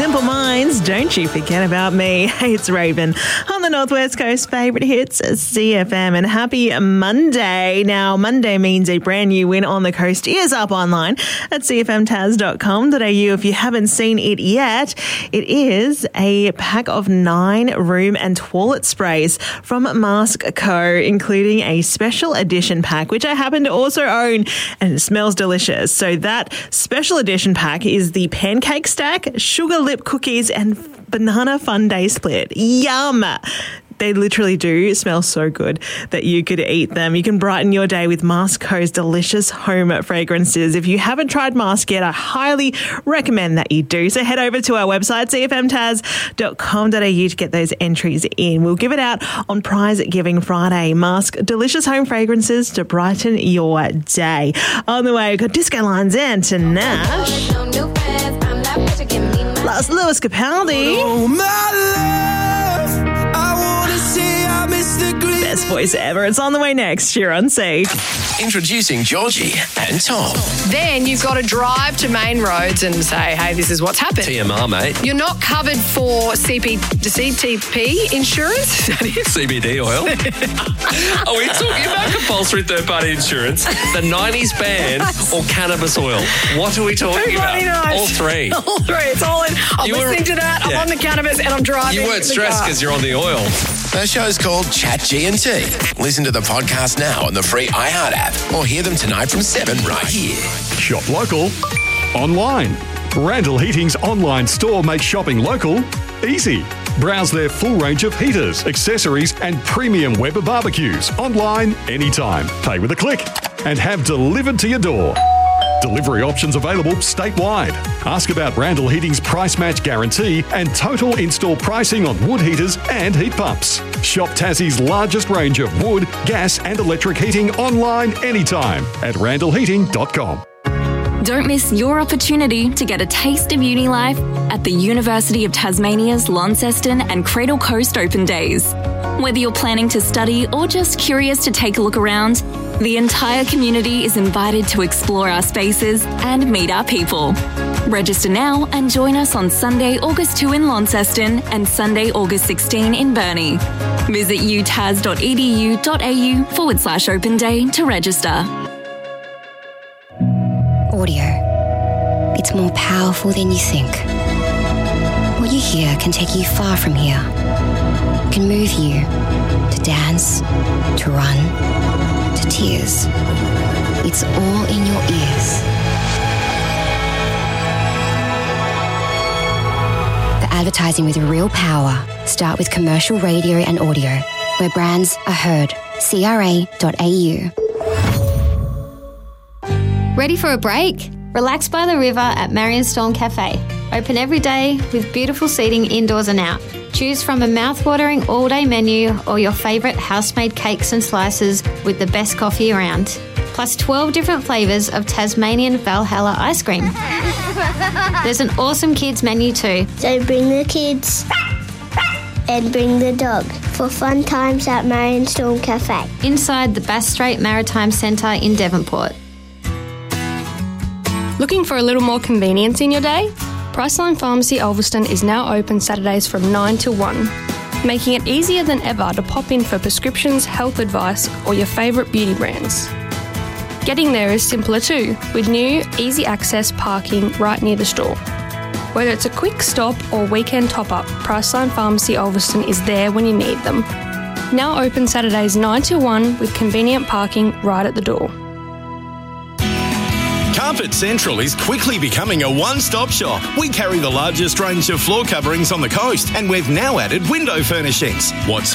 Simple Minds, Don't You Forget About Me. Hey, it's Raven on the Northwest Coast favourite hits, CFM, and happy Monday. Now, Monday means a brand new win on the coast is up online at cfmtaz.com.au. If you haven't seen it yet, it is a pack of 9 room and toilet sprays from Mask Co., including a special edition pack, which I happen to also own, and it smells delicious. So that special edition pack is the pancake stack, sugar lip cookies, and banana fun day split. Yum! They literally do smell so good that you could eat them. You can brighten your day with Mask Co.'s delicious home fragrances. If you haven't tried Mask yet, I highly recommend that you do. So head over to our website, cfmtaz.com.au, to get those entries in. We'll give it out on Prize Giving Friday. Mask delicious home fragrances to brighten your day. On the way, we've got Disco Lines and Tinashe. Plus Lewis Capaldi. Oh, my love, I wanna say I miss the green. Best voice ever. It's on the way next. You're on C. Introducing Georgie and Tom. Then you've got to drive to Main Roads and say, hey, this is what's happened. TMR, mate. You're not covered for CTP insurance? Is that it? CBD oil. Are we talking about compulsory third-party insurance, the 90s ban, or cannabis oil? What are we talking about? Knows. All three. All three. It's all in. I'm listening to that. I'm on the cannabis and I'm driving. You weren't stressed because you're on the oil. The show's called Chat G&T. Listen to the podcast now on the free iHeart app or hear them tonight from 7 right here. Shop local, online. Randall Heating's online store makes shopping local easy. Browse their full range of heaters, accessories, and premium Weber barbecues online anytime. Pay with a click and have delivered to your door. Delivery options available statewide. Ask about Randall Heating's price match guarantee and total install pricing on wood heaters and heat pumps. Shop Tassie's largest range of wood, gas and electric heating online anytime at randallheating.com. Don't miss your opportunity to get a taste of uni life at the University of Tasmania's Launceston and Cradle Coast Open Days. Whether you're planning to study or just curious to take a look around, the entire community is invited to explore our spaces and meet our people. Register now and join us on Sunday, August 2 in Launceston and Sunday, August 16 in Burnie. Visit utas.edu.au/open day to register. Audio. It's more powerful than you think. What you hear can take you far from here. It can move you to dance, to run, to tears. It's all in your ears. For advertising with real power, start with commercial radio and audio, where brands are heard. CRA.au. Ready for a break? Relax by the river at Marion Storm Cafe. Open every day with beautiful seating indoors and out. Choose from a mouth-watering all-day menu or your favourite house-made cakes and slices with the best coffee around. Plus 12 different flavours of Tasmanian Valhalla ice cream. There's an awesome kids menu too. So bring the kids and bring the dog for fun times at Marion Storm Cafe. Inside the Bass Strait Maritime Centre in Devonport. Looking for a little more convenience in your day? Priceline Pharmacy Ulverston is now open Saturdays from 9 till 1, making it easier than ever to pop in for prescriptions, health advice, or your favourite beauty brands. Getting there is simpler too, with new, easy access parking right near the store. Whether it's a quick stop or weekend top-up, Priceline Pharmacy Ulverston is there when you need them. Now open Saturdays 9 till 1 with convenient parking right at the door. Carpet Central is quickly becoming a one-stop shop. We carry the largest range of floor coverings on the coast, and we've now added window furnishings. What's